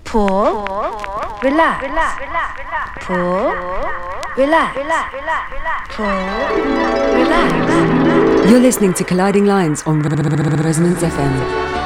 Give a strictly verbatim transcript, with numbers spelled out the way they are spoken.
Pull, relax, pull, relax, pull, relax. You're listening to Colliding Lines on Resonance F M.